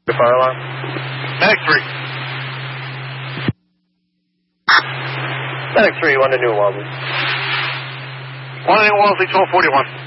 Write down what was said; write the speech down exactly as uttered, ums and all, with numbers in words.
Fire alarm. Medic three. Medic three, one to New Wellesley. One to New Wellesley, twelve forty-one.